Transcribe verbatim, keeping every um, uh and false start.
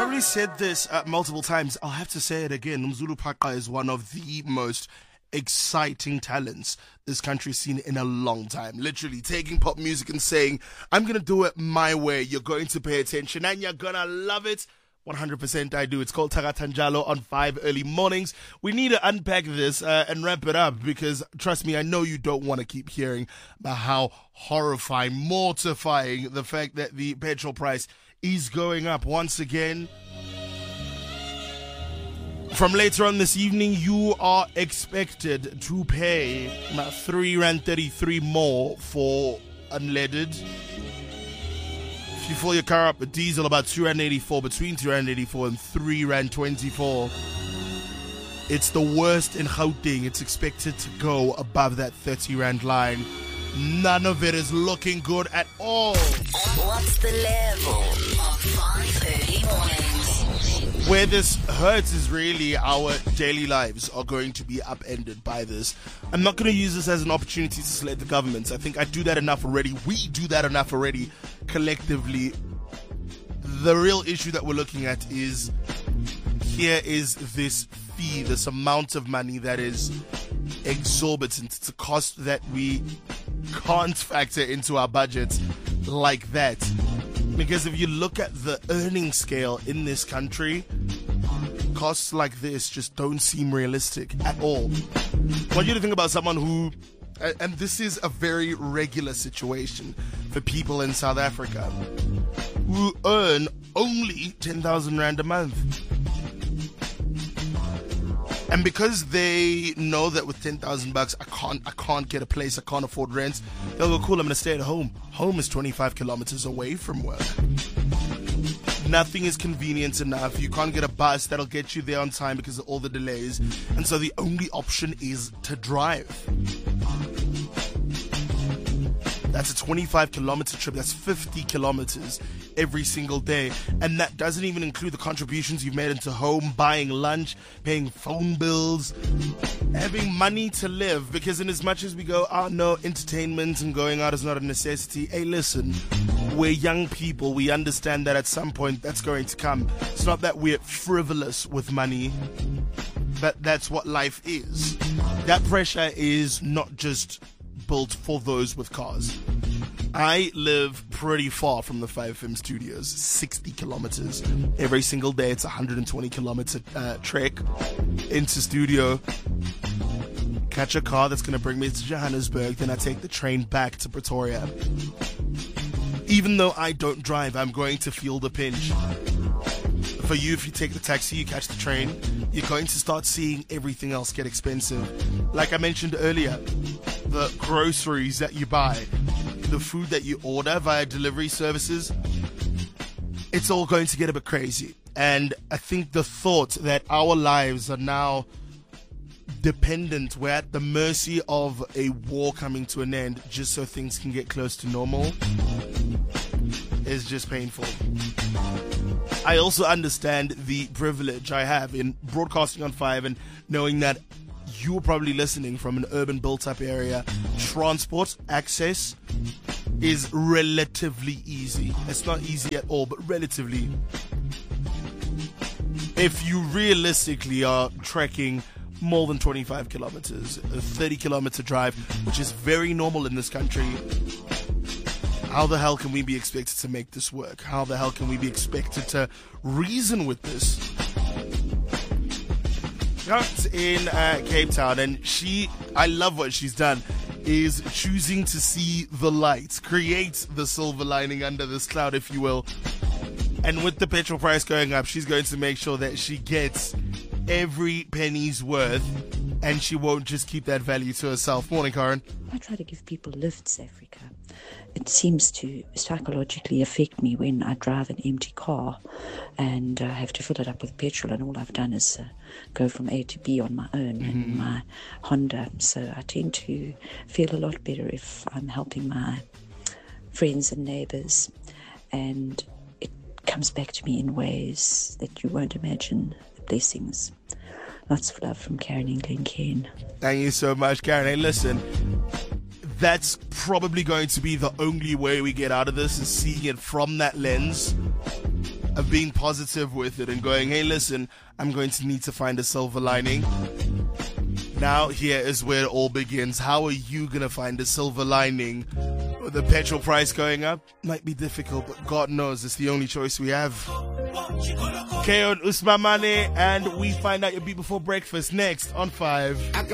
already said this uh, multiple times. I'll have to say it again. Mzulu Paqa is one of the most exciting talents this country's seen in a long time. Literally taking pop music and saying, I'm going to do it my way. You're going to pay attention and you're going to love it. one hundred percent I do. It's called Tagatanjalo on five early mornings. We need to unpack this uh, and wrap it up because, trust me, I know you don't want to keep hearing about how horrifying, mortifying the fact that the petrol price is going up once again. From later on this evening, you are expected to pay about three rand thirty-three more for unleaded. If you fill your car up with diesel, about two rand eighty-four, between two rand eighty-four and three rand twenty-four. It's the worst in Gauteng. It's expected to go above that thirty rand line. None of it is looking good at all. What's the level of five early mornings? Where this hurts is really our daily lives are going to be upended by this. I'm not going to use this as an opportunity to select the governments. I think I do that enough already. We do that enough already collectively. The real issue that we're looking at is here is this fee, this amount of money that is exorbitant. It's a cost that we can't factor into our budgets like that. Because if you look at the earning scale in this country, costs like this just don't seem realistic at all. I want you to think about someone who, and this is a very regular situation for people in South Africa, who earn only ten thousand rand a month. And because they know that with ten thousand bucks, I can't, I can't get a place, I can't afford rent, they'll go, cool, I'm going to stay at home. Home is twenty-five kilometers away from work. Nothing is convenient enough. You can't get a bus that'll get you there on time because of all the delays. And so the only option is to drive. That's a twenty-five kilometer trip. That's fifty kilometers every single day. And that doesn't even include the contributions you've made into home, buying lunch, paying phone bills, having money to live. Because in as much as we go, oh no, entertainment and going out is not a necessity. Hey, listen, we're young people. We understand that at some point that's going to come. It's not that we're frivolous with money, but that's what life is. That pressure is not just built for those with cars. I live pretty far from the five F M studios, sixty kilometers. Every single day it's a one hundred twenty kilometer uh, trek into studio. Catch a car that's going to bring me to Johannesburg, then I take the train back to Pretoria. Even though I don't drive, I'm going to feel the pinch. For you, if you take the taxi, you catch the train, you're going to start seeing everything else get expensive. Like I mentioned earlier, the groceries that you buy, the food that you order via delivery services, it's all going to get a bit crazy. And I think the thought that our lives are now dependent, we're at the mercy of a war coming to an end just so things can get close to normal, is just painful. I also understand the privilege I have in broadcasting on five and knowing that you're probably listening from an urban built-up area. Transport access is relatively easy. It's not easy at all, but relatively. If you realistically are trekking more than twenty-five kilometers, a thirty kilometer drive, which is very normal in this country, how the hell can we be expected to make this work? How the hell can we be expected to reason with this? She's in uh, Cape Town, and she, I love what she's done, is choosing to see the light, create the silver lining under this cloud, if you will. And with the petrol price going up, she's going to make sure that she gets every penny's worth, and she won't just keep that value to herself. Morning, Karen. I try to give people lifts, Africa. It seems to psychologically affect me when I drive an empty car and uh, have to fill it up with petrol, and all I've done is uh, go from A to B on my own mm-hmm. in my Honda. So I tend to feel a lot better if I'm helping my friends and neighbours, and it comes back to me in ways that you won't imagine. The blessings. Lots of love from Karen in Glencairn. Thank you so much, Karen. Hey, listen, that's probably going to be the only way we get out of this, is seeing it from that lens. of being positive with it and going, hey, listen, I'm going to need to find a silver lining. Now, here is where it all begins. How are you going to find a silver lining? The petrol price going up might be difficult, but God knows it's the only choice we have. K O Usmamane, and we find out your beat before breakfast next on five.